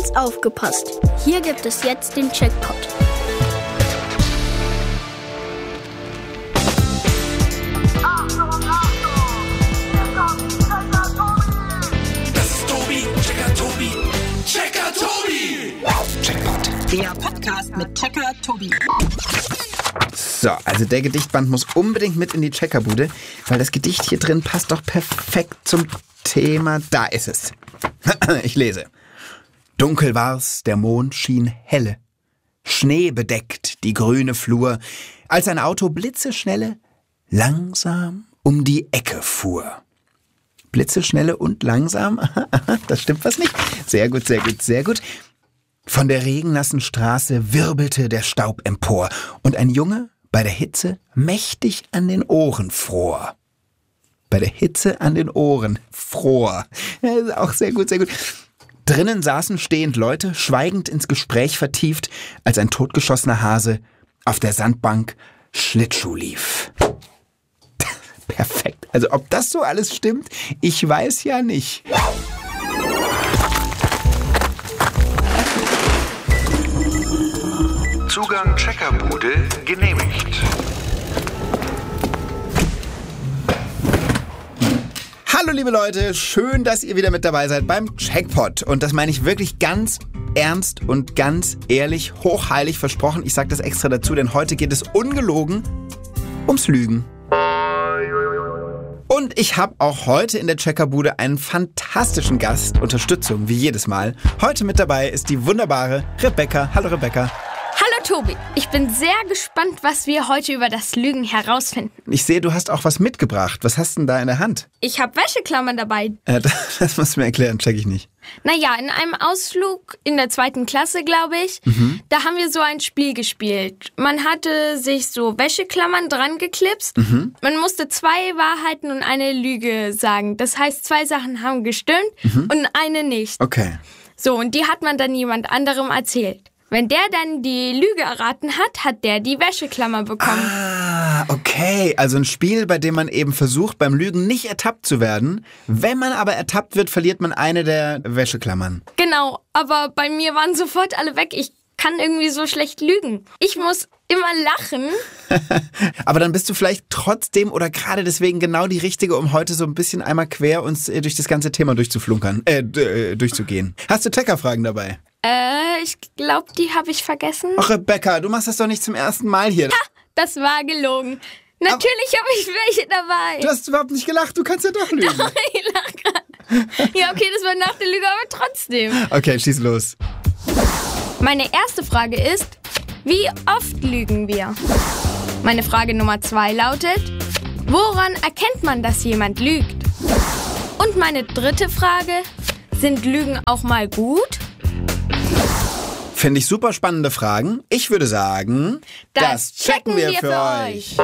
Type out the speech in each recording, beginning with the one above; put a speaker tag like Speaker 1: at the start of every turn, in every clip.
Speaker 1: Ganz aufgepasst. Hier gibt es jetzt den Checkpot.
Speaker 2: Das ist Tobi, Checker Tobi, Checker Tobi.
Speaker 3: Checkpot. Der Podcast mit Checker Tobi.
Speaker 4: So, also der Gedichtband muss unbedingt mit in die Checkerbude, weil das Gedicht hier drin passt doch perfekt zum Thema. Da ist es. Ich lese. Dunkel war's, der Mond schien helle. Schnee bedeckt die grüne Flur, als ein Auto blitzeschnelle langsam um die Ecke fuhr. Blitzeschnelle und langsam? Das stimmt was nicht. Sehr gut, sehr gut, sehr gut. Von der regennassen Straße wirbelte der Staub empor und ein Junge bei der Hitze mächtig an den Ohren fror. Bei der Hitze an den Ohren fror. Ja, ist auch sehr gut, sehr gut. Drinnen saßen stehend Leute, schweigend ins Gespräch vertieft, als ein totgeschossener Hase auf der Sandbank Schlittschuh lief. Perfekt. Also ob das so alles stimmt, ich weiß ja nicht.
Speaker 5: Zugang Checkerbude genehmigt.
Speaker 4: Hallo liebe Leute, schön, dass ihr wieder mit dabei seid beim Checkpot. Und das meine ich wirklich ganz ernst und ganz ehrlich, hochheilig versprochen. Ich sage das extra dazu, denn heute geht es ungelogen ums Lügen. Und ich habe auch heute in der Checkerbude einen fantastischen Gast, Unterstützung wie jedes Mal. Heute mit dabei ist die wunderbare Rebecca. Hallo Rebecca.
Speaker 6: Hallo Tobi, ich bin sehr gespannt, was wir heute über das Lügen herausfinden.
Speaker 4: Ich sehe, du hast auch was mitgebracht. Was hast du denn da in der Hand?
Speaker 6: Ich habe Wäscheklammern dabei.
Speaker 4: Das musst du mir erklären, check ich nicht.
Speaker 6: Naja, in einem Ausflug in der 2. Klasse, glaube ich, da haben wir so ein Spiel gespielt. Man hatte sich so Wäscheklammern dran geklipst. Man musste 2 Wahrheiten und eine Lüge sagen. Das heißt, 2 Sachen haben gestimmt und eine nicht.
Speaker 4: Okay.
Speaker 6: So, und die hat man dann jemand anderem erzählt. Wenn der dann die Lüge erraten hat, hat der die Wäscheklammer bekommen.
Speaker 4: Ah, okay. Also ein Spiel, bei dem man eben versucht, beim Lügen nicht ertappt zu werden. Wenn man aber ertappt wird, verliert man eine der Wäscheklammern.
Speaker 6: Genau, aber bei mir waren sofort alle weg. Ich kann irgendwie so schlecht lügen. Ich muss immer lachen.
Speaker 4: Aber dann bist du vielleicht trotzdem oder gerade deswegen genau die Richtige, um heute so ein bisschen einmal quer uns durch das ganze Thema durchzuflunkern, durchzugehen. Hast du Checkerfragen dabei?
Speaker 6: Ich glaube, die habe ich vergessen.
Speaker 4: Ach, Rebecca, du machst das doch nicht zum ersten Mal hier.
Speaker 6: Ha, das war gelogen. Natürlich habe ich welche dabei.
Speaker 4: Du hast überhaupt nicht gelacht, du kannst ja doch lügen.
Speaker 6: Doch, ich lach grad. Ja, okay, das war nach der Lüge, aber trotzdem.
Speaker 4: Okay, schieß los.
Speaker 6: Meine erste Frage ist, wie oft lügen wir? Meine Frage Nummer 2 lautet, woran erkennt man, dass jemand lügt? Und meine dritte Frage, sind Lügen auch mal gut?
Speaker 4: Finde ich super spannende Fragen. Ich würde sagen,
Speaker 6: das checken wir für euch.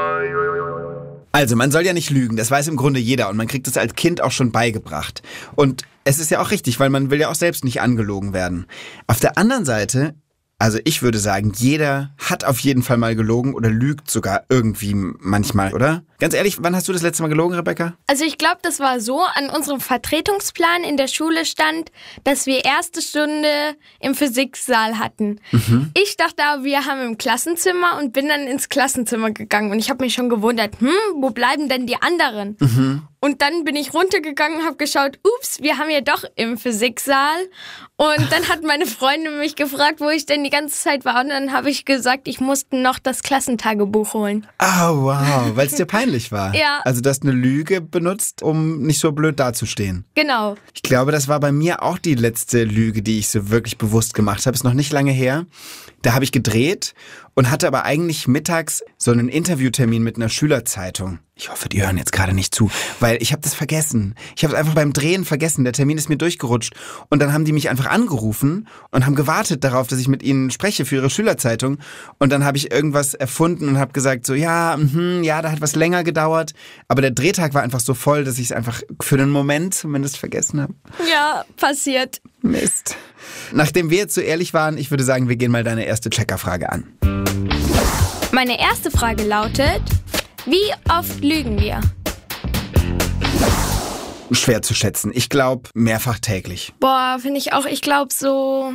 Speaker 4: Also, man soll ja nicht lügen, das weiß im Grunde jeder und man kriegt es als Kind auch schon beigebracht. Und es ist ja auch richtig, weil man will ja auch selbst nicht angelogen werden. Auf der anderen Seite, also ich würde sagen, jeder hat auf jeden Fall mal gelogen oder lügt sogar irgendwie manchmal, oder? Ganz ehrlich, wann hast du das letzte Mal gelogen, Rebecca?
Speaker 6: Also ich glaube, das war so, an unserem Vertretungsplan in der Schule stand, dass wir erste Stunde im Physiksaal hatten. Ich dachte aber, wir haben im Klassenzimmer und bin dann ins Klassenzimmer gegangen. Und ich habe mich schon gewundert, wo bleiben denn die anderen? Und dann bin ich runtergegangen und habe geschaut, ups, wir haben ja doch im Physiksaal. Und dann hat meine Freundin mich gefragt, wo ich denn die ganze Zeit war. Und dann habe ich gesagt, ich musste noch das Klassentagebuch holen.
Speaker 4: Oh, wow, weil es dir peinlich war.
Speaker 6: Ja.
Speaker 4: Also du hast eine Lüge benutzt, um nicht so blöd dazustehen.
Speaker 6: Genau.
Speaker 4: Ich glaube, das war bei mir auch die letzte Lüge, die ich so wirklich bewusst gemacht habe. Ist noch nicht lange her. Da habe ich gedreht und hatte aber eigentlich mittags so einen Interviewtermin mit einer Schülerzeitung. Ich hoffe, die hören jetzt gerade nicht zu, weil ich habe das vergessen. Ich habe es einfach beim Drehen vergessen. Der Termin ist mir durchgerutscht. Und dann haben die mich einfach angerufen und haben gewartet darauf, dass ich mit ihnen spreche für ihre Schülerzeitung. Und dann habe ich irgendwas erfunden und habe gesagt so, ja, da hat was länger gedauert. Aber der Drehtag war einfach so voll, dass ich es einfach für einen Moment zumindest vergessen habe.
Speaker 6: Ja, passiert.
Speaker 4: Mist. Nachdem wir jetzt so ehrlich waren, ich würde sagen, wir gehen mal deine erste Checkerfrage an.
Speaker 6: Meine erste Frage lautet, wie oft lügen wir?
Speaker 4: schwer zu schätzen. Ich glaube, mehrfach täglich.
Speaker 6: Boah, finde ich auch. Ich glaube so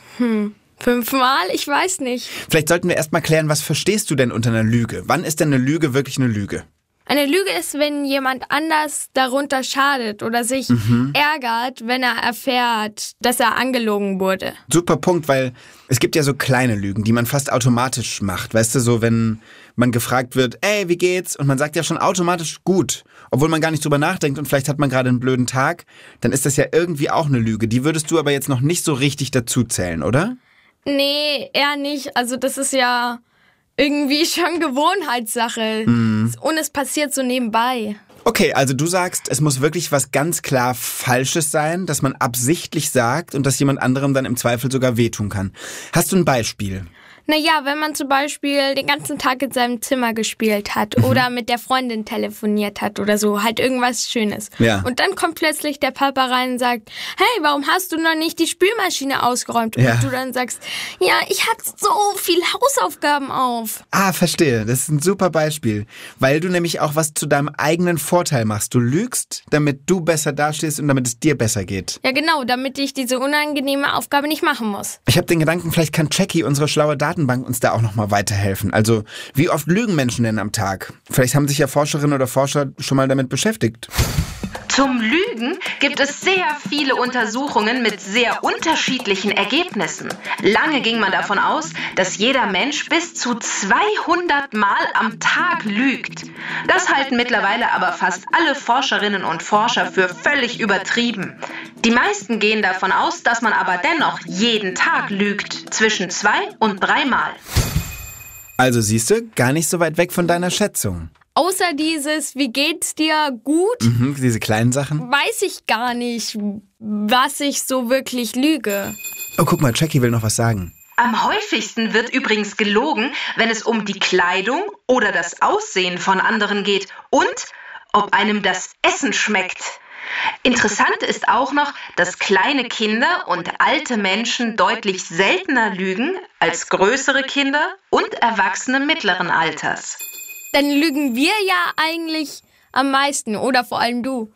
Speaker 6: 5-mal, ich weiß nicht.
Speaker 4: Vielleicht sollten wir erstmal klären, was verstehst du denn unter einer Lüge? Wann ist denn eine Lüge wirklich eine Lüge?
Speaker 6: Eine Lüge ist, wenn jemand anders darunter schadet oder sich ärgert, wenn er erfährt, dass er angelogen wurde.
Speaker 4: Super Punkt, weil es gibt ja so kleine Lügen, die man fast automatisch macht. Weißt du, so wenn man gefragt wird, ey, wie geht's? Und man sagt ja schon automatisch gut, obwohl man gar nicht drüber nachdenkt und vielleicht hat man gerade einen blöden Tag, dann ist das ja irgendwie auch eine Lüge. Die würdest du aber jetzt noch nicht so richtig dazu zählen, oder?
Speaker 6: Nee, eher nicht. Also das ist ja irgendwie schon Gewohnheitssache. Und es passiert so nebenbei.
Speaker 4: Okay, also du sagst, es muss wirklich was ganz klar Falsches sein, dass man absichtlich sagt und dass jemand anderem dann im Zweifel sogar wehtun kann. Hast du ein Beispiel?
Speaker 6: Naja, wenn man zum Beispiel den ganzen Tag in seinem Zimmer gespielt hat oder mit der Freundin telefoniert hat oder so, halt irgendwas Schönes.
Speaker 4: Ja.
Speaker 6: Und dann kommt plötzlich der Papa rein und sagt, hey, warum hast du noch nicht die Spülmaschine ausgeräumt?
Speaker 4: Ja.
Speaker 6: Und du dann sagst, ja, ich hatte so viel Hausaufgaben auf.
Speaker 4: Ah, verstehe. Das ist ein super Beispiel. Weil du nämlich auch was zu deinem eigenen Vorteil machst. Du lügst, damit du besser dastehst und damit es dir besser geht.
Speaker 6: Ja, genau, damit ich diese unangenehme Aufgabe nicht machen muss.
Speaker 4: Ich habe den Gedanken, vielleicht kann Jackie, unsere schlaue Datenbank, uns da auch nochmal weiterhelfen. Also, wie oft lügen Menschen denn am Tag? Vielleicht haben sich ja Forscherinnen oder Forscher schon mal damit beschäftigt.
Speaker 3: Zum Lügen gibt es sehr viele Untersuchungen mit sehr unterschiedlichen Ergebnissen. Lange ging man davon aus, dass jeder Mensch bis zu 200 Mal am Tag lügt. Das halten mittlerweile aber fast alle Forscherinnen und Forscher für völlig übertrieben. Die meisten gehen davon aus, dass man aber dennoch jeden Tag lügt, zwischen 2 und 3 Mal.
Speaker 4: Also siehst du, gar nicht so weit weg von deiner Schätzung.
Speaker 6: Außer dieses, wie geht's dir, gut,
Speaker 4: Diese kleinen Sachen.
Speaker 6: weiß ich gar nicht, was ich so wirklich lüge.
Speaker 4: Oh, guck mal, Jackie will noch was sagen.
Speaker 3: Am häufigsten wird übrigens gelogen, wenn es um die Kleidung oder das Aussehen von anderen geht und ob einem das Essen schmeckt. Interessant ist auch noch, dass kleine Kinder und alte Menschen deutlich seltener lügen als größere Kinder und Erwachsene mittleren Alters.
Speaker 6: Dann lügen wir ja eigentlich am meisten, oder vor allem du.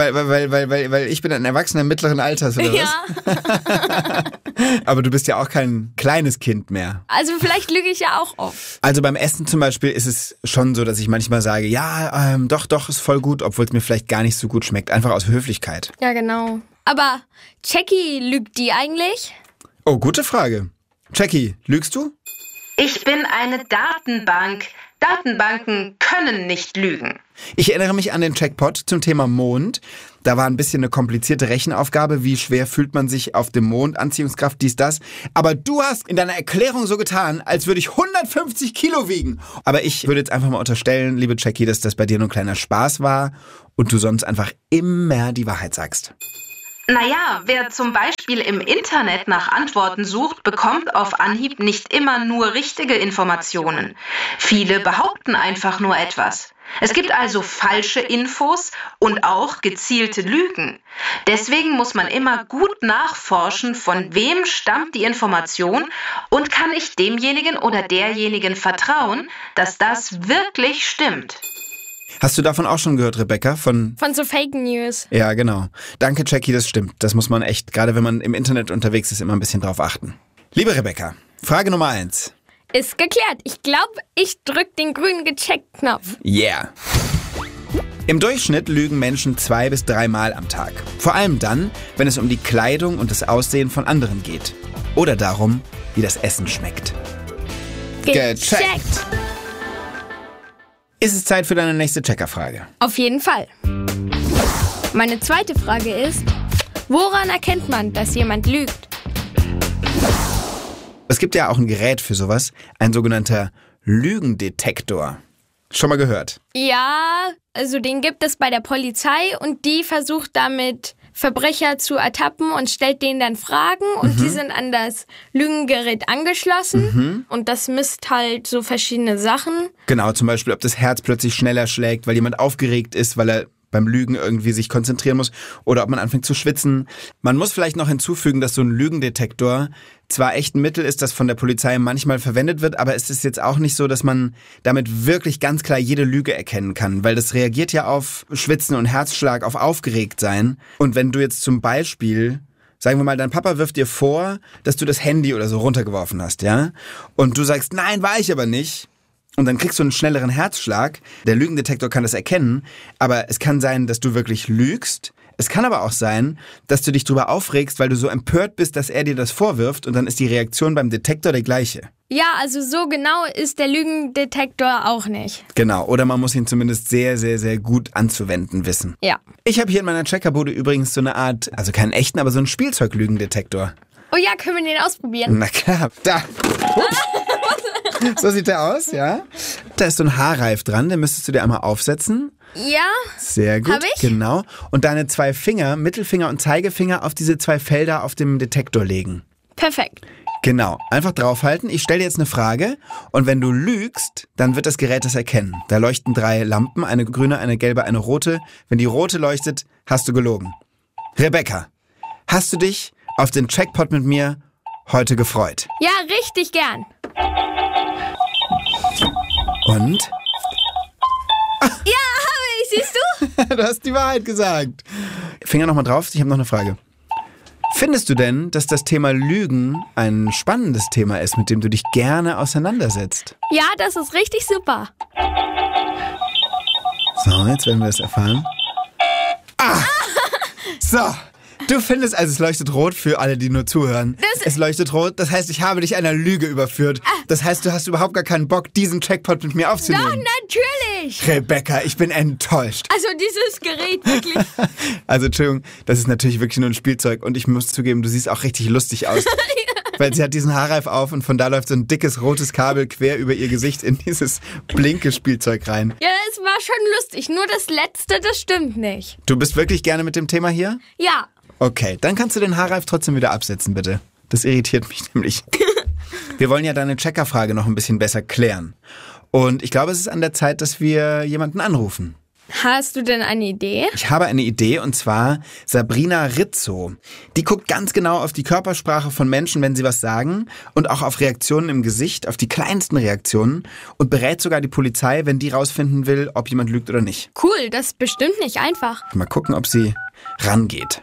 Speaker 4: Weil ich bin ein Erwachsener mittleren Alters, oder was?
Speaker 6: Ja,
Speaker 4: Aber du bist ja auch kein kleines Kind mehr.
Speaker 6: also vielleicht lüge ich ja auch oft.
Speaker 4: Also beim Essen zum Beispiel ist es schon so, dass ich manchmal sage, ja, doch, ist voll gut, obwohl es mir vielleicht gar nicht so gut schmeckt. Einfach aus Höflichkeit.
Speaker 6: Ja, genau. Aber Jackie, lügt die eigentlich?
Speaker 4: Oh, gute Frage. Jackie, lügst du?
Speaker 3: Ich bin eine Datenbank. Datenbanken können nicht lügen.
Speaker 4: Ich erinnere mich an den Checkpot zum Thema Mond. Da war ein bisschen eine komplizierte Rechenaufgabe. Wie schwer fühlt man sich auf dem Mond? Anziehungskraft, dies, das. Aber du hast in deiner Erklärung so getan, als würde ich 150 Kilo wiegen. Aber ich würde jetzt einfach mal unterstellen, liebe Jackie, dass das bei dir nur ein kleiner Spaß war und du sonst einfach immer die Wahrheit sagst.
Speaker 3: Naja, wer zum Beispiel im Internet nach Antworten sucht, bekommt auf Anhieb nicht immer nur richtige Informationen. Viele behaupten einfach nur etwas. Es gibt also falsche Infos und auch gezielte Lügen. Deswegen muss man immer gut nachforschen, von wem stammt die Information und kann ich demjenigen oder derjenigen vertrauen, dass das wirklich stimmt.
Speaker 4: Hast du davon auch schon gehört, Rebecca? Von
Speaker 6: so Fake News.
Speaker 4: Ja, genau. Danke, Jackie, das stimmt. Das muss man echt, gerade wenn man im Internet unterwegs ist, immer ein bisschen drauf achten. Liebe Rebecca, Frage Nummer 1.
Speaker 6: Ist geklärt. Ich glaube, ich drück den grünen Gecheckt-Knopf.
Speaker 4: Yeah. Im Durchschnitt lügen Menschen 2 bis 3 Mal am Tag. Vor allem dann, wenn es um die Kleidung und das Aussehen von anderen geht. Oder darum, wie das Essen schmeckt. Gecheckt. Ist es Zeit für deine nächste Checkerfrage?
Speaker 6: Auf jeden Fall. Meine zweite Frage ist, woran erkennt man, dass jemand lügt?
Speaker 4: Es gibt ja auch ein Gerät für sowas, ein sogenannter Lügendetektor. Schon mal gehört?
Speaker 6: Ja, also den gibt es bei der Polizei und die versucht damit Verbrecher zu ertappen und stellt denen dann Fragen und die sind an das Lügengerät angeschlossen und das misst halt so verschiedene Sachen.
Speaker 4: Genau, zum Beispiel, ob das Herz plötzlich schneller schlägt, weil jemand aufgeregt ist, weil er beim Lügen irgendwie sich konzentrieren muss oder ob man anfängt zu schwitzen. Man muss vielleicht noch hinzufügen, dass so ein Lügendetektor zwar echt ein Mittel ist, das von der Polizei manchmal verwendet wird, aber es ist jetzt auch nicht so, dass man damit wirklich ganz klar jede Lüge erkennen kann, weil das reagiert ja auf Schwitzen und Herzschlag, auf Aufgeregtsein. Und wenn du jetzt zum Beispiel, sagen wir mal, dein Papa wirft dir vor, dass du das Handy oder so runtergeworfen hast, ja? Und du sagst, nein, war ich aber nicht. Und dann kriegst du einen schnelleren Herzschlag. Der Lügendetektor kann das erkennen, aber es kann sein, dass du wirklich lügst. Es kann aber auch sein, dass du dich drüber aufregst, weil du so empört bist, dass er dir das vorwirft und dann ist die Reaktion beim Detektor die gleiche.
Speaker 6: Ja, also so genau ist der Lügendetektor auch nicht.
Speaker 4: Genau, oder man muss ihn zumindest sehr, sehr, sehr gut anzuwenden wissen.
Speaker 6: Ja.
Speaker 4: Ich habe hier in meiner Checkerbude übrigens so eine Art, also keinen echten, aber so einen Spielzeuglügendetektor.
Speaker 6: Oh ja, können wir den ausprobieren?
Speaker 4: Na klar, da. So sieht der aus, ja. Da ist so ein Haarreif dran, den müsstest du dir einmal aufsetzen.
Speaker 6: Ja.
Speaker 4: Sehr gut,
Speaker 6: Hab ich?
Speaker 4: Genau. Und deine 2 Finger, Mittelfinger und Zeigefinger, auf diese 2 Felder auf dem Detektor legen.
Speaker 6: Perfekt.
Speaker 4: Genau, einfach draufhalten. Ich stelle dir jetzt eine Frage und wenn du lügst, dann wird das Gerät das erkennen. Da leuchten 3 Lampen, eine grüne, eine gelbe, eine rote. Wenn die rote leuchtet, hast du gelogen. Rebecca, hast du dich auf den Checkpot mit mir heute gefreut?
Speaker 6: Ja, richtig gern.
Speaker 4: Und?
Speaker 6: Ja, habe ich, siehst du?
Speaker 4: Du hast die Wahrheit gesagt. Finger nochmal drauf, ich habe noch eine Frage. Findest du denn, dass das Thema Lügen ein spannendes Thema ist, mit dem du dich gerne auseinandersetzt?
Speaker 6: Ja, das ist richtig super.
Speaker 4: So, jetzt werden wir das erfahren. So, du findest, also es leuchtet rot für alle, die nur zuhören. Es leuchtet rot, das heißt, ich habe dich einer Lüge überführt. Das heißt, du hast überhaupt gar keinen Bock, diesen Checkpot mit mir aufzunehmen.
Speaker 6: Doch, natürlich.
Speaker 4: Rebecca, ich bin enttäuscht.
Speaker 6: Also dieses Gerät, wirklich.
Speaker 4: Also, Entschuldigung, das ist natürlich wirklich nur ein Spielzeug und ich muss zugeben, du siehst auch richtig lustig aus. Weil sie hat diesen Haarreif auf und von da läuft so ein dickes rotes Kabel quer über ihr Gesicht in dieses blinke Spielzeug rein.
Speaker 6: Ja, es war schon lustig, nur das Letzte, das stimmt nicht.
Speaker 4: Du bist wirklich gerne mit dem Thema hier?
Speaker 6: Ja.
Speaker 4: Okay, dann kannst du den Haarreif trotzdem wieder absetzen, bitte. Das irritiert mich nämlich. Wir wollen ja deine Checkerfrage noch ein bisschen besser klären. Und ich glaube, es ist an der Zeit, dass wir jemanden anrufen.
Speaker 6: Hast du denn eine Idee?
Speaker 4: Ich habe eine Idee und zwar Sabrina Rizzo. Die guckt ganz genau auf die Körpersprache von Menschen, wenn sie was sagen und auch auf Reaktionen im Gesicht, auf die kleinsten Reaktionen und berät sogar die Polizei, wenn die rausfinden will, ob jemand lügt oder nicht.
Speaker 6: Cool, das ist bestimmt nicht einfach.
Speaker 4: Mal gucken, ob sie rangeht.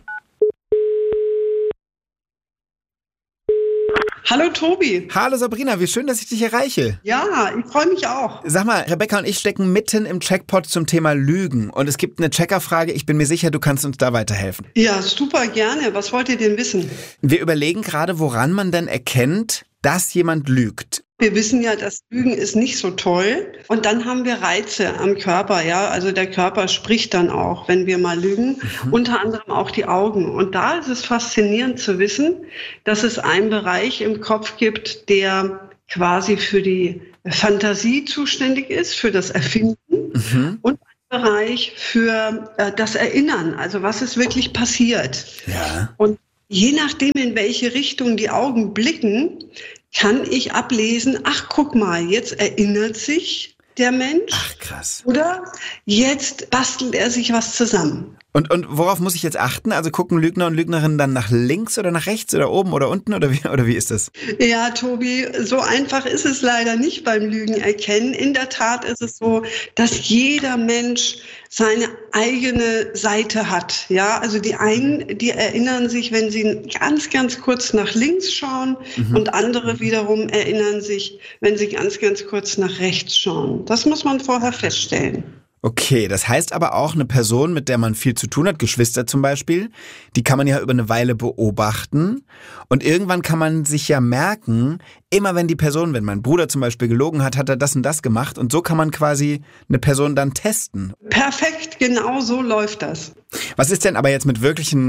Speaker 7: Hallo Tobi.
Speaker 4: Hallo Sabrina, wie schön, dass ich dich erreiche.
Speaker 7: Ja, ich freue mich auch.
Speaker 4: Sag mal, Rebecca und ich stecken mitten im Checkpot zum Thema Lügen und es gibt eine Checkerfrage. Ich bin mir sicher, du kannst uns da weiterhelfen.
Speaker 7: Ja, super gerne. Was wollt ihr denn wissen?
Speaker 4: Wir überlegen gerade, woran man denn erkennt, dass jemand lügt.
Speaker 7: Wir wissen ja, das Lügen ist nicht so toll. Und dann haben wir Reize am Körper, ja. Also der Körper spricht dann auch, wenn wir mal lügen. Unter anderem auch die Augen. Und da ist es faszinierend zu wissen, dass es einen Bereich im Kopf gibt, der quasi für die Fantasie zuständig ist, für das Erfinden. Und einen Bereich für das Erinnern. Also was ist wirklich passiert.
Speaker 4: Ja.
Speaker 7: Und je nachdem, in welche Richtung die Augen blicken, kann ich ablesen, ach, guck mal, jetzt erinnert sich der Mensch.
Speaker 4: Ach, krass.
Speaker 7: Oder jetzt bastelt er sich was zusammen.
Speaker 4: Und worauf muss ich jetzt achten? Also gucken Lügner und Lügnerinnen dann nach links oder nach rechts oder oben oder unten oder wie ist das?
Speaker 7: Ja, Tobi, so einfach ist es leider nicht beim Lügen erkennen. In der Tat ist es so, dass jeder Mensch seine eigene Seite hat. Ja, also die einen, die erinnern sich, wenn sie ganz, ganz kurz nach links schauen und andere wiederum erinnern sich, wenn sie ganz, ganz kurz nach rechts schauen. Das muss man vorher feststellen.
Speaker 4: Okay, das heißt aber auch, eine Person, mit der man viel zu tun hat, Geschwister zum Beispiel, die kann man ja über eine Weile beobachten und irgendwann kann man sich ja merken, immer wenn die Person, wenn mein Bruder zum Beispiel gelogen hat, hat er das und das gemacht und so kann man quasi eine Person dann testen.
Speaker 7: Perfekt, genau so läuft das.
Speaker 4: Was ist denn aber jetzt mit wirklichen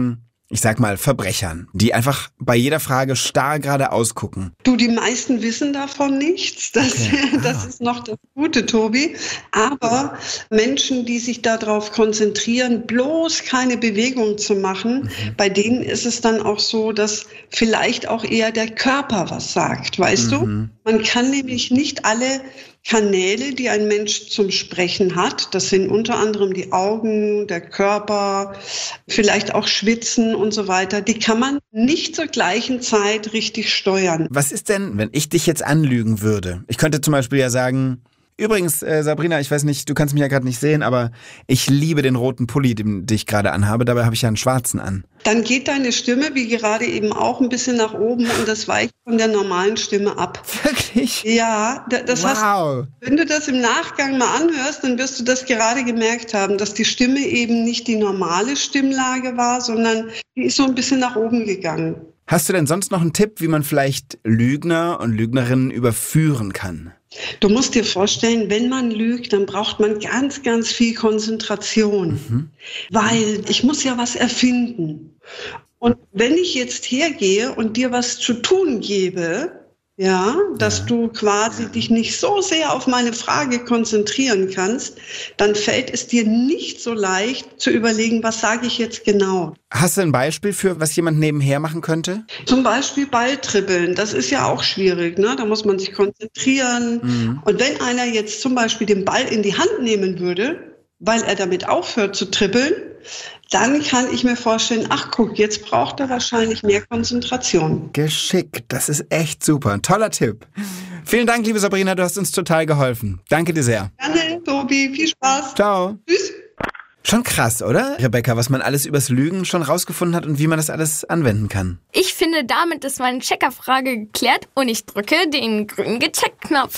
Speaker 4: ich sag mal, Verbrechern, die einfach bei jeder Frage starr geradeaus gucken?
Speaker 7: Du, die meisten wissen davon nichts. Das ist noch das Gute, Tobi. Aber Menschen, die sich darauf konzentrieren, bloß keine Bewegung zu machen, bei denen ist es dann auch so, dass vielleicht auch eher der Körper was sagt, weißt du? Man kann nämlich nicht alle Kanäle, die ein Mensch zum Sprechen hat, das sind unter anderem die Augen, der Körper, vielleicht auch Schwitzen und so weiter, die kann man nicht zur gleichen Zeit richtig steuern.
Speaker 4: Was ist denn, wenn ich dich jetzt anlügen würde? Ich könnte zum Beispiel ja sagen, übrigens, Sabrina, ich weiß nicht, du kannst mich ja gerade nicht sehen, aber ich liebe den roten Pulli, den ich gerade anhabe. Dabei habe ich ja einen schwarzen an.
Speaker 7: Dann geht deine Stimme, wie gerade eben auch, ein bisschen nach oben und das weicht von der normalen Stimme ab.
Speaker 4: Wirklich?
Speaker 7: Ja, das
Speaker 4: wow.
Speaker 7: Wenn du das im Nachgang mal anhörst, dann wirst du das gerade gemerkt haben, dass die Stimme eben nicht die normale Stimmlage war, sondern die ist so ein bisschen nach oben gegangen.
Speaker 4: Hast du denn sonst noch einen Tipp, wie man vielleicht Lügner und Lügnerinnen überführen kann?
Speaker 7: Du musst dir vorstellen, wenn man lügt, dann braucht man ganz, ganz viel Konzentration, weil ich muss ja was erfinden. Und wenn ich jetzt hergehe und dir was zu tun gebe, ja, dass du quasi dich nicht so sehr auf meine Frage konzentrieren kannst, dann fällt es dir nicht so leicht zu überlegen, was sage ich jetzt genau.
Speaker 4: Hast du ein Beispiel für, was jemand nebenher machen könnte?
Speaker 7: Zum Beispiel Balltribbeln, das ist ja auch schwierig, ne? Da muss man sich konzentrieren. Und wenn einer jetzt zum Beispiel den Ball in die Hand nehmen würde, weil er damit aufhört zu tribbeln, dann kann ich mir vorstellen, ach guck, jetzt braucht er wahrscheinlich mehr Konzentration.
Speaker 4: Geschickt, das ist echt super. Ein toller Tipp. Vielen Dank, liebe Sabrina, du hast uns total geholfen. Danke dir sehr.
Speaker 7: Gerne, Tobi, viel Spaß.
Speaker 4: Ciao.
Speaker 7: Tschüss.
Speaker 4: Schon krass, oder, Rebecca, was man alles übers Lügen schon rausgefunden hat und wie man das alles anwenden kann.
Speaker 6: Ich finde, damit ist meine Checkerfrage geklärt und ich drücke den grünen Gecheckt-Knopf.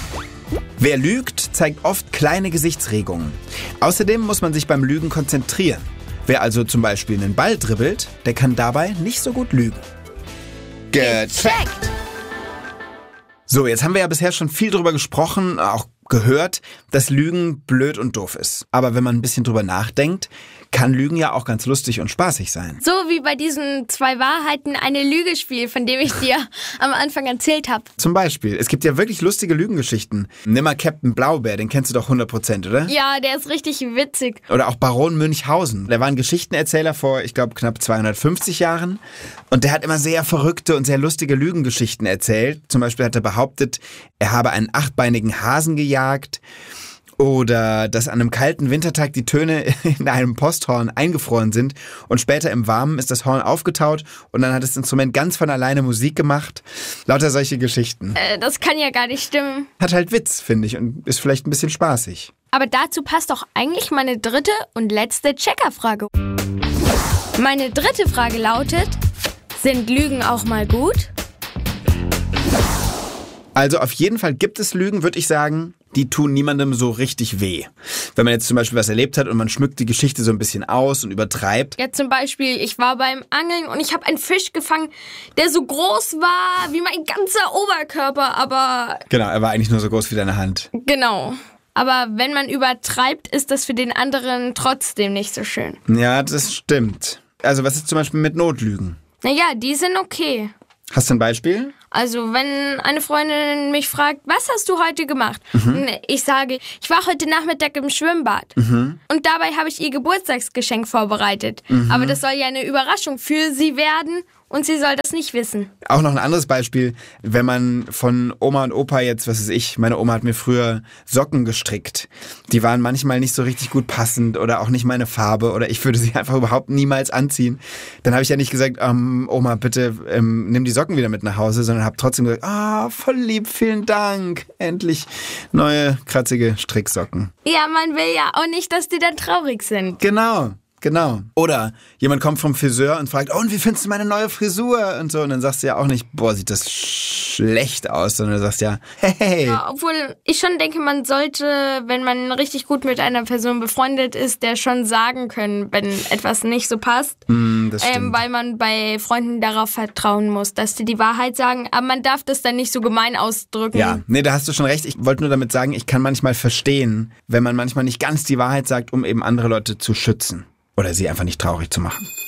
Speaker 4: Wer lügt, zeigt oft kleine Gesichtsregungen. Außerdem muss man sich beim Lügen konzentrieren. Wer also zum Beispiel einen Ball dribbelt, der kann dabei nicht so gut lügen. Gecheckt! So, jetzt haben wir ja bisher schon viel drüber gesprochen, auch gehört, dass Lügen blöd und doof ist. Aber wenn man ein bisschen drüber nachdenkt, kann Lügen ja auch ganz lustig und spaßig sein.
Speaker 6: So wie bei diesen 2 Wahrheiten, eine Lüge-Spiel, von dem ich dir am Anfang erzählt habe.
Speaker 4: Zum Beispiel, es gibt ja wirklich lustige Lügengeschichten. Nimm mal Captain Blaubeer, den kennst du doch 100%, oder?
Speaker 6: Ja, der ist richtig witzig.
Speaker 4: Oder auch Baron Münchhausen. Der war ein Geschichtenerzähler vor, ich glaube, knapp 250 Jahren. Und der hat immer sehr verrückte und sehr lustige Lügengeschichten erzählt. Zum Beispiel hat er behauptet, er habe einen 8-beinigen Hasen gejagt. Oder dass an einem kalten Wintertag die Töne in einem Posthorn eingefroren sind und später im Warmen ist das Horn aufgetaut und dann hat das Instrument ganz von alleine Musik gemacht. Lauter solche Geschichten.
Speaker 6: Das kann ja gar nicht stimmen.
Speaker 4: Hat halt Witz, finde ich, und ist vielleicht ein bisschen spaßig.
Speaker 6: Aber dazu passt doch eigentlich meine dritte und letzte Checkerfrage. Meine dritte Frage lautet, sind Lügen auch mal gut?
Speaker 4: Also auf jeden Fall gibt es Lügen, würde ich sagen, die tun niemandem so richtig weh. Wenn man jetzt zum Beispiel was erlebt hat und man schmückt die Geschichte so ein bisschen aus und übertreibt.
Speaker 6: Ja, zum Beispiel, ich war beim Angeln und ich habe einen Fisch gefangen, der so groß war wie mein ganzer Oberkörper, aber...
Speaker 4: Genau, er war eigentlich nur so groß wie deine Hand.
Speaker 6: Genau. Aber wenn man übertreibt, ist das für den anderen trotzdem nicht so schön.
Speaker 4: Ja, das stimmt. Also was ist zum Beispiel mit Notlügen?
Speaker 6: Naja, die sind okay.
Speaker 4: Hast du ein Beispiel?
Speaker 6: Also, wenn eine Freundin mich fragt, was hast du heute gemacht? Ich sage, ich war heute Nachmittag im Schwimmbad. Und dabei habe ich ihr Geburtstagsgeschenk vorbereitet. Aber das soll ja eine Überraschung für sie werden und sie soll das nicht wissen.
Speaker 4: Auch noch ein anderes Beispiel, wenn man von Oma und Opa jetzt, was weiß ich, meine Oma hat mir früher Socken gestrickt. Die waren manchmal nicht so richtig gut passend oder auch nicht meine Farbe oder ich würde sie einfach überhaupt niemals anziehen. Dann habe ich ja nicht gesagt, Oma, bitte nimm die Socken wieder mit nach Hause, sondern habe trotzdem gesagt, voll lieb, vielen Dank. Endlich neue, kratzige Stricksocken.
Speaker 6: Ja, man will ja auch nicht, dass die dann traurig sind.
Speaker 4: Genau. Oder jemand kommt vom Friseur und fragt, und wie findest du meine neue Frisur? Und so. Und dann sagst du ja auch nicht, boah, sieht das schlecht aus, sondern du sagst ja, hey.
Speaker 6: Ja, obwohl ich schon denke, man sollte, wenn man richtig gut mit einer Person befreundet ist, der schon sagen können, wenn etwas nicht so passt.
Speaker 4: Das stimmt.
Speaker 6: Weil man bei Freunden darauf vertrauen muss, dass die Wahrheit sagen. Aber man darf das dann nicht so gemein ausdrücken.
Speaker 4: Ja, nee, da hast du schon recht. Ich wollte nur damit sagen, ich kann manchmal verstehen, wenn man manchmal nicht ganz die Wahrheit sagt, um eben andere Leute zu schützen. Oder sie einfach nicht traurig zu machen.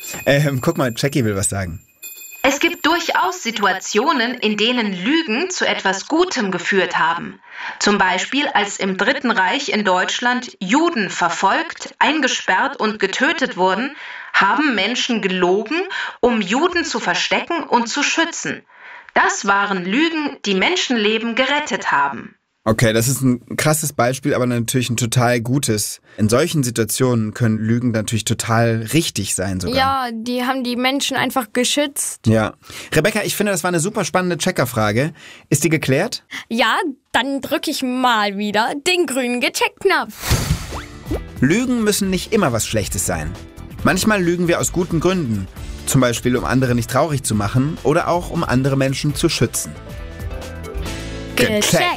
Speaker 4: Guck mal, Jackie will was sagen.
Speaker 3: Es gibt durchaus Situationen, in denen Lügen zu etwas Gutem geführt haben. Zum Beispiel, als im Dritten Reich in Deutschland Juden verfolgt, eingesperrt und getötet wurden, haben Menschen gelogen, um Juden zu verstecken und zu schützen. Das waren Lügen, die Menschenleben gerettet haben.
Speaker 4: Okay, das ist ein krasses Beispiel, aber natürlich ein total gutes. In solchen Situationen können Lügen natürlich total richtig sein sogar.
Speaker 6: Ja, die haben die Menschen einfach geschützt.
Speaker 4: Ja. Rebecca, ich finde, das war eine super spannende Checkerfrage. Ist die geklärt?
Speaker 6: Ja, dann drücke ich mal wieder den grünen Gecheckt-Knopf.
Speaker 4: Lügen müssen nicht immer was Schlechtes sein. Manchmal lügen wir aus guten Gründen. Zum Beispiel, um andere nicht traurig zu machen oder auch, um andere Menschen zu schützen.
Speaker 6: Gecheckt.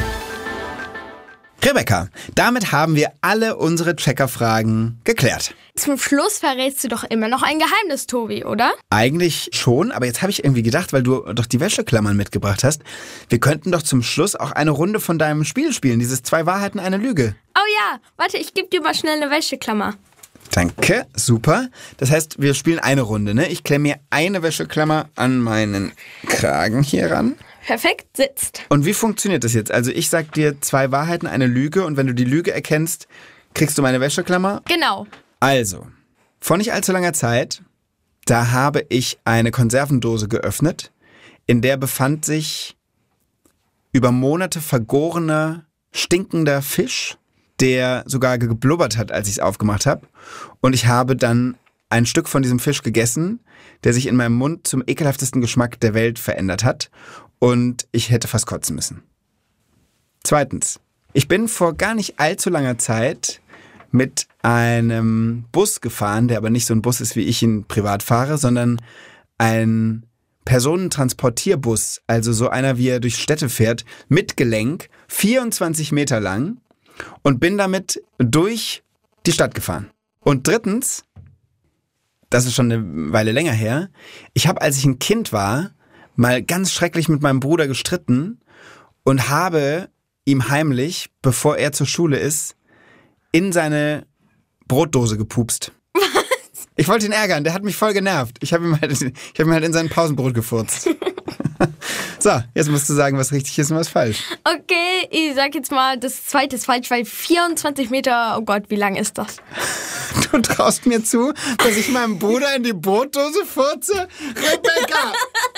Speaker 4: Rebecca, damit haben wir alle unsere Checkerfragen geklärt.
Speaker 6: Zum Schluss verrätst du doch immer noch ein Geheimnis, Tobi, oder?
Speaker 4: Eigentlich schon, aber jetzt habe ich irgendwie gedacht, weil du doch die Wäscheklammern mitgebracht hast, wir könnten doch zum Schluss auch eine Runde von deinem Spiel spielen, dieses 2 Wahrheiten, eine Lüge.
Speaker 6: Oh ja, warte, ich gebe dir mal schnell eine Wäscheklammer.
Speaker 4: Danke, super. Das heißt, wir spielen eine Runde, ne? Ich klemme mir eine Wäscheklammer an meinen Kragen hier ran.
Speaker 6: Perfekt, sitzt.
Speaker 4: Und wie funktioniert das jetzt? Also ich sag dir 2 Wahrheiten, eine Lüge und wenn du die Lüge erkennst, kriegst du meine Wäscheklammer.
Speaker 6: Genau.
Speaker 4: Also, vor nicht allzu langer Zeit, da habe ich eine Konservendose geöffnet, in der befand sich über Monate vergorener, stinkender Fisch, der sogar geblubbert hat, als ich es aufgemacht habe. Und ich habe dann ein Stück von diesem Fisch gegessen, der sich in meinem Mund zum ekelhaftesten Geschmack der Welt verändert hat. Und ich hätte fast kotzen müssen. Zweitens, ich bin vor gar nicht allzu langer Zeit mit einem Bus gefahren, der aber nicht so ein Bus ist, wie ich ihn privat fahre, sondern ein Personentransportierbus, also so einer, wie er durch Städte fährt, mit Gelenk, 24 Meter lang und bin damit durch die Stadt gefahren. Und drittens, das ist schon eine Weile länger her, ich habe, als ich ein Kind war, mal ganz schrecklich mit meinem Bruder gestritten und habe ihm heimlich, bevor er zur Schule ist, in seine Brotdose gepupst. Was? Ich wollte ihn ärgern, der hat mich voll genervt. Ich habe ihm halt in sein Pausenbrot gefurzt. So, jetzt musst du sagen, was richtig ist und was falsch.
Speaker 6: Okay, ich sag jetzt mal, das zweite ist falsch, weil 24 Meter, oh Gott, wie lang ist das?
Speaker 4: Du traust mir zu, dass ich meinem Bruder in die Brotdose furze? Rebecca!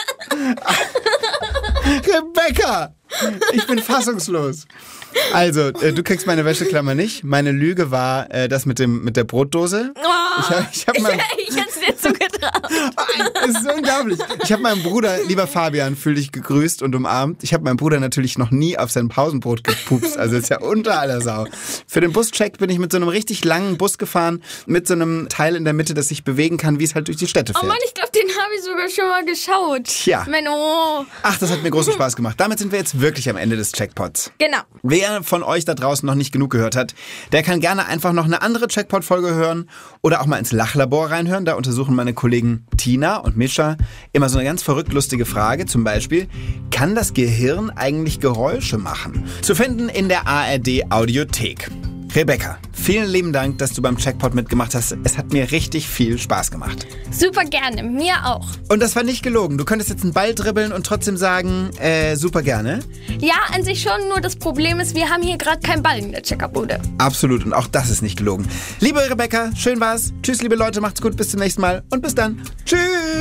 Speaker 4: Rebecca! Ich bin fassungslos. Also, du kriegst meine Wäscheklammer nicht. Meine Lüge war das mit der Brotdose.
Speaker 6: Oh, ich hätte es dir zugetraut.
Speaker 4: Das ist unglaublich. Ich habe meinen Bruder, lieber Fabian, fühl dich gegrüßt und umarmt. Ich habe meinen Bruder natürlich noch nie auf sein Pausenbrot gepupst. Also ist ja unter aller Sau. Für den Buscheck bin ich mit so einem richtig langen Bus gefahren, mit so einem Teil in der Mitte, das sich bewegen kann, wie es halt durch die Städte fährt.
Speaker 6: Oh Mann, ich glaube, den habe ich sogar schon mal geschaut.
Speaker 4: Tja.
Speaker 6: Menno.
Speaker 4: Ach, das hat mir großen Spaß gemacht. Damit sind wir jetzt wirklich am Ende des Checkpots.
Speaker 6: Genau.
Speaker 4: Wer von euch da draußen noch nicht genug gehört hat, der kann gerne einfach noch eine andere Checkpot-Folge hören oder auch mal ins Lachlabor reinhören. Da untersuchen meine Kollegen Tina und Mischa immer so eine ganz verrückt lustige Frage. Zum Beispiel, kann das Gehirn eigentlich Geräusche machen? Zu finden in der ARD-Audiothek. Rebecca, vielen lieben Dank, dass du beim Checkpot mitgemacht hast. Es hat mir richtig viel Spaß gemacht.
Speaker 6: Super gerne, mir auch.
Speaker 4: Und das war nicht gelogen. Du könntest jetzt einen Ball dribbeln und trotzdem sagen, super gerne.
Speaker 6: Ja, an sich schon, nur das Problem ist, wir haben hier gerade keinen Ball in der Checkerbude.
Speaker 4: Absolut, und auch das ist nicht gelogen. Liebe Rebecca, schön war's. Tschüss, liebe Leute, macht's gut, bis zum nächsten Mal und bis dann. Tschüss!